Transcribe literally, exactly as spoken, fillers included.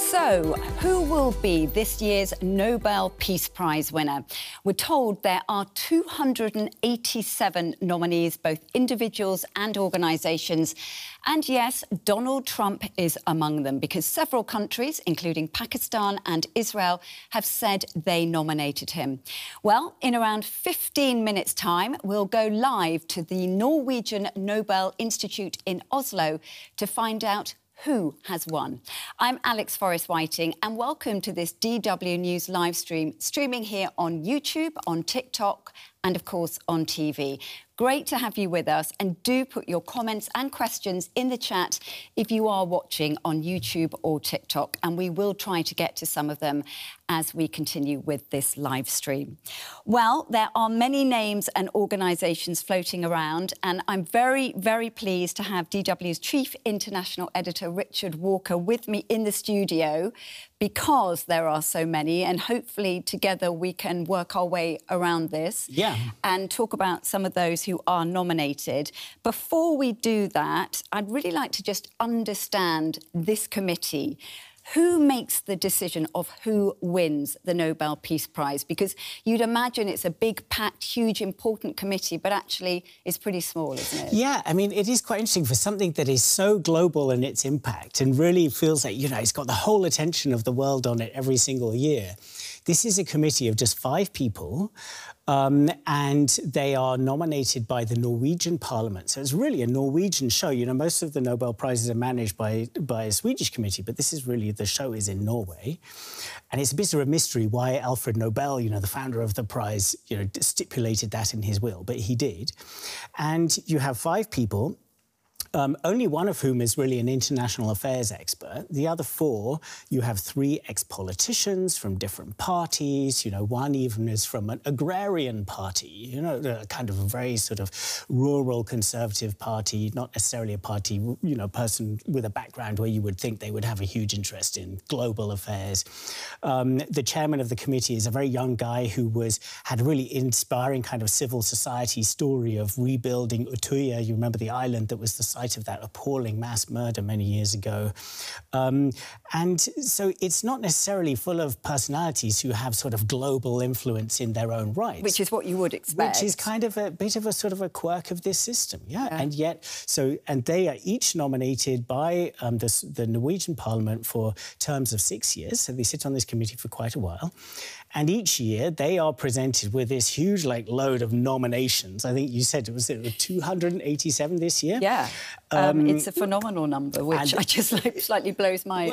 So, who will be this year's Nobel Peace Prize winner? We're told there are two hundred eighty-seven nominees, both individuals and organisations. And yes, Donald Trump is among them because several countries, including Pakistan and Israel, have said they nominated him. Well, in around fifteen minutes' time, we'll go live to the Norwegian Nobel Institute in Oslo to find out who has won. I'm Alex Forrest-Whiting and welcome to this D W News live stream, streaming here on YouTube, on TikTok and, of course, on T V. Great to have you with us, and do put your comments and questions in the chat if you are watching on YouTube or TikTok, and we will try to get to some of them as we continue with this live stream. Well, there are many names and organisations floating around, and I'm very, very pleased to have D W's Chief International Editor Richard Walker with me in the studio, because there are so many, and hopefully together we can work our way around this yeah. and talk about some of those who are nominated. Before we do that, I'd really like to just understand this committee. Who makes the decision of who wins the Nobel Peace Prize? Because you'd imagine it's a big, packed, huge, important committee, but actually it's pretty small, isn't it? Yeah, I mean, it is quite interesting for something that is so global in its impact and really feels like, you know, it's got the whole attention of the world on it every single year. This is a committee of just five people, um, and they are nominated by the Norwegian Parliament. So it's really a Norwegian show. You know, most of the Nobel Prizes are managed by, by a Swedish committee, but this is really, the show is in Norway. And it's a bit of a mystery why Alfred Nobel, you know, the founder of the prize, you know, stipulated that in his will, but he did. And you have five people. Um, only one of whom is really an international affairs expert. The other four, you have three ex-politicians from different parties. You know, one even is from an agrarian party, you know, a kind of a very sort of rural conservative party, not necessarily a party, you know, person with a background where you would think they would have a huge interest in global affairs. Um, the chairman of the committee is a very young guy who was had a really inspiring kind of civil society story of rebuilding Utøya. You remember the island that was the site of that appalling mass murder many years ago. Um, and so it's not necessarily full of personalities who have sort of global influence in their own right. Which is what you would expect. Which is kind of a bit of a sort of a quirk of this system, yeah. yeah. And yet, so, and they are each nominated by um, the, the Norwegian Parliament for terms of six years. So they sit on this committee for quite a while. And each year they are presented with this huge, like, load of nominations. I think you said it was, it was two hundred eighty-seven this year. Yeah, um, um, it's a phenomenal number, which I just like slightly blows my